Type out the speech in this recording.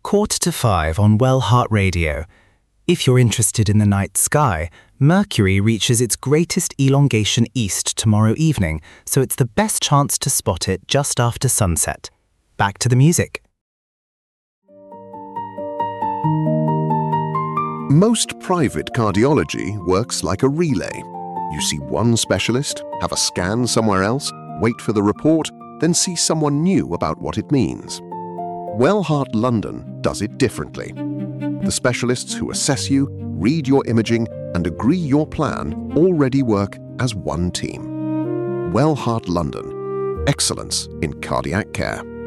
4:45 on Well Heart Radio. If you're interested in the night sky, Mercury reaches its greatest elongation east tomorrow evening, so it's the best chance to spot it just after sunset. Back to the music. Most private cardiology works like a relay. You see one specialist, have a scan somewhere else, wait for the report, then see someone new about what it means. Well Heart London does it differently. The specialists who assess you, read your imaging, and agree your plan already work as one team. Well Heart London. Excellence in cardiac care.